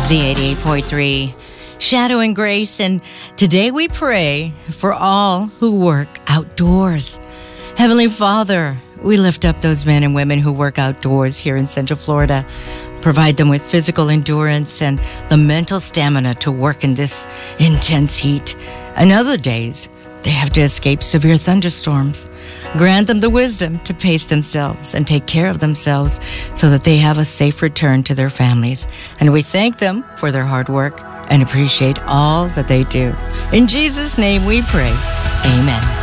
Z88.3, Shadow and Grace, and today we pray for all who work outdoors. Heavenly Father, we lift up those men and women who work outdoors here in Central Florida. Provide them with physical endurance and the mental stamina to work in this intense heat. And other days, they have to escape severe thunderstorms. Grant them the wisdom to pace themselves and take care of themselves so that they have a safe return to their families. And we thank them for their hard work and appreciate all that they do. In Jesus' name we pray. Amen.